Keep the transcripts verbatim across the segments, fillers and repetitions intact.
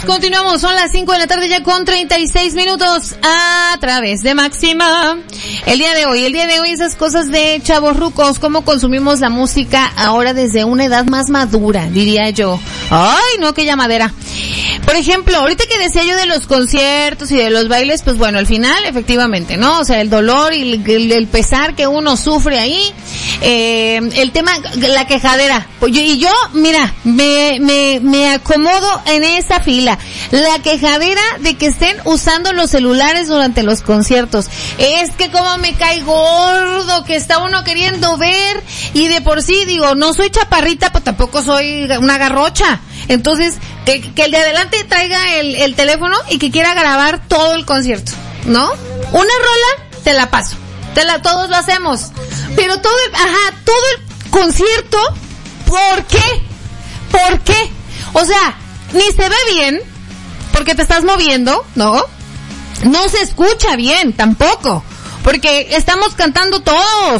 Continuamos, son las cinco de la tarde ya con treinta y seis minutos a través de Máxima. El día de hoy, el día de hoy esas cosas de chavorrucos, cómo consumimos la música ahora desde una edad más madura, diría yo. Ay, no, qué llamadera. Por ejemplo, ahorita que decía yo de los conciertos y de los bailes, pues bueno, al final, efectivamente, ¿no? O sea, el dolor y el, el, el pesar que uno sufre ahí, eh, el tema, la quejadera. Y yo, mira, me, me, me acomodo en esa fila. La quejadera de que estén usando los celulares durante los conciertos. Es que como me cae gordo, que está uno queriendo ver, y de por sí, digo, no soy chaparrita, pero tampoco soy una garrocha. Entonces, que, que el de adelante traiga el, el teléfono y que quiera grabar todo el concierto, ¿no? Una rola, te la paso. Te la, todos lo hacemos. Pero todo el, ajá, todo el concierto, ¿por qué? ¿Por qué? O sea, ni se ve bien, porque te estás moviendo, ¿no? No se escucha bien, tampoco, porque estamos cantando todos.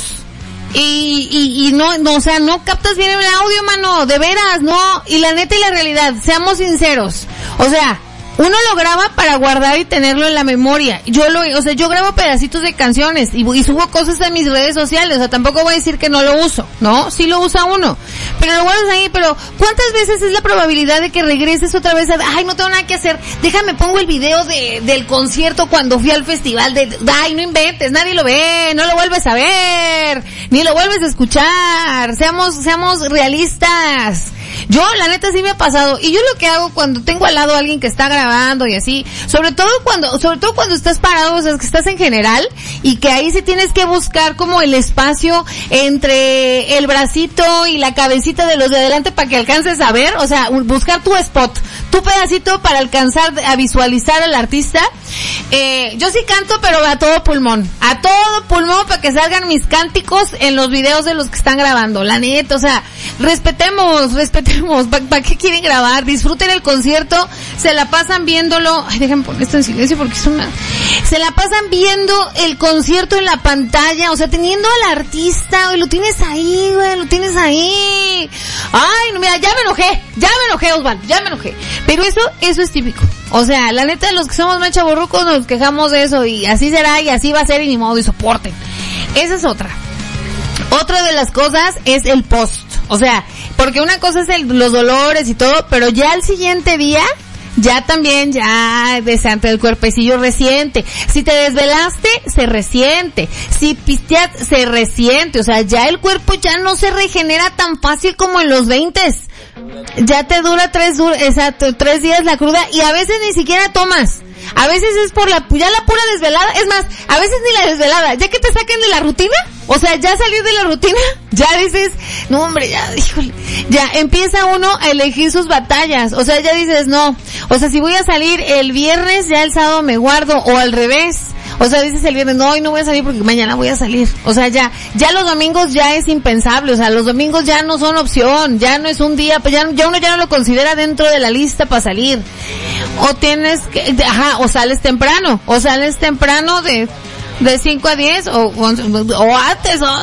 Y, y, y no, no, o sea, no captas bien el audio, mano, de veras, no. Y la neta y la realidad, seamos sinceros. O sea, uno lo graba para guardar y tenerlo en la memoria. Yo lo, o sea, yo grabo pedacitos de canciones y, y subo cosas a mis redes sociales. O sea, tampoco voy a decir que no lo uso, ¿no? Sí lo usa uno. Pero lo guardas ahí, pero ¿cuántas veces es la probabilidad de que regreses otra vez a, ay, no tengo nada que hacer, déjame pongo el video de, del concierto cuando fui al festival de, ay, no inventes, nadie lo ve, no lo vuelves a ver, ni lo vuelves a escuchar, seamos, seamos realistas. Yo, la neta, sí me ha pasado, y yo lo que hago cuando tengo al lado a alguien que está grabando y así, sobre todo cuando, sobre todo cuando estás parado, o sea, que estás en general, y que ahí sí tienes que buscar como el espacio entre el bracito y la cabecita de los de adelante para que alcances a ver, o sea, buscar tu spot, tu pedacito para alcanzar a visualizar al artista. Eh, yo sí canto, pero a todo pulmón, a todo pulmón para que salgan mis cánticos en los videos de los que están grabando, la neta, o sea, respetemos, respetemos, ¿para pa qué quieren grabar? Disfruten el concierto, se la pasan viéndolo, ay, déjenme poner esto en silencio porque es una, se la pasan viendo el concierto en la pantalla, o sea, teniendo al artista, güey, lo tienes ahí, güey, lo tienes ahí, ay, no, mira, ya me enojé, ya me enojé, Osvaldo, ya me enojé, pero eso, eso es típico. O sea, la neta, los que somos más chavorrucos nos quejamos de eso y así será y así va a ser y ni modo y soporten. Esa es otra. Otra de las cosas es el post. O sea, porque una cosa es el, los dolores y todo, pero ya al siguiente día, ya también, ya desante el cuerpecillo resiente. Si te desvelaste, se resiente. Si pisteas, se resiente. O sea, ya el cuerpo ya no se regenera tan fácil como en los veintes. Ya te dura tres, exacto, tres días la cruda y a veces ni siquiera tomas. A veces es por la, ya la pura desvelada, es más, a veces ni la desvelada, ya que te saquen de la rutina, o sea, ya salir de la rutina, ya dices, no hombre, ya, híjole, ya empieza uno a elegir sus batallas, o sea, ya dices, no, o sea, si voy a salir el viernes, ya el sábado me guardo, o al revés. O sea, dices el viernes, no, hoy no voy a salir porque mañana voy a salir. O sea, ya, ya los domingos ya es impensable. O sea, los domingos ya no son opción. Ya no es un día, pues ya, ya uno ya no lo considera dentro de la lista para salir. O tienes que, ajá, o sales temprano. O sales temprano de, de cinco a diez, o, o, o antes, o,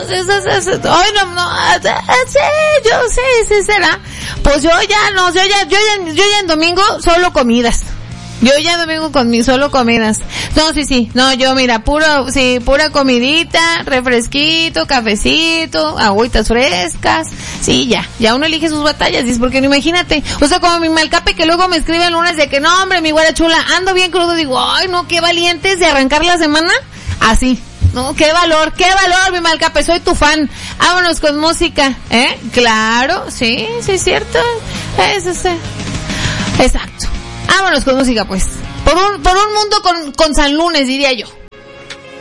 hoy no, no, sí, yo sé, sí será. Pues yo ya no, yo ya, yo ya, yo ya en domingo solo comidas. Yo ya domingo con mi solo comidas. No, sí, sí. No, yo mira, puro, sí, pura comidita, refresquito, cafecito, agüitas frescas. Sí, ya. Ya uno elige sus batallas, dices, porque no, imagínate. O sea, como mi malcape que luego me escribe el lunes de que no, hombre, mi güera chula, ando bien crudo. Digo, ay, no, qué valientes de arrancar la semana. Así. No, qué valor, qué valor, mi malcape, soy tu fan. Vámonos con música, ¿eh? Claro, sí, sí, es cierto. Eso sí. Exacto. Vámonos con música, pues. Por un, por un mundo con, con San Lunes, diría yo.